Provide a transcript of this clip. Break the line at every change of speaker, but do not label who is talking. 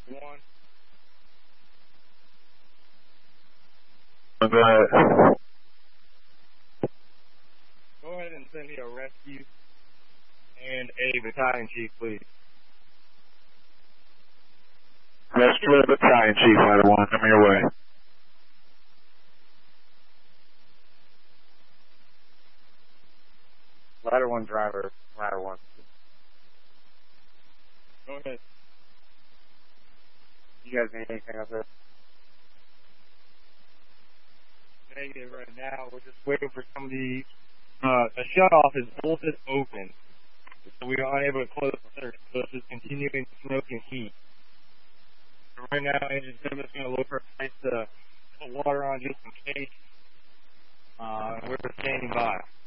1.
Go ahead.
Go ahead and send me a rescue and a battalion chief, please.
Rescue with a battalion chief, Ladder 1. Come your way.
Ladder 1 driver, Ladder 1.
Go ahead.
You guys need anything up there?
Negative right now. We're just waiting for some of the shutoff is bolted open. So we are unable to close the circuit. So it's just continuing smoke and heat. So right now, Engine 7 is going to look for a place to put water on just in case. We're standing by.